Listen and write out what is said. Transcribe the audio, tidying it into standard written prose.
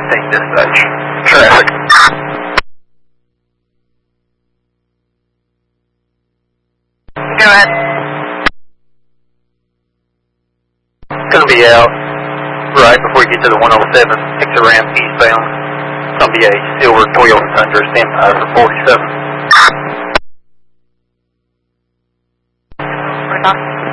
15 dispatch. Traffic. Go ahead. Gonna be out right before you get to the 107 exit ramp eastbound. It's gonna be a silver Toyota Tundra, standby for 47. We're talking.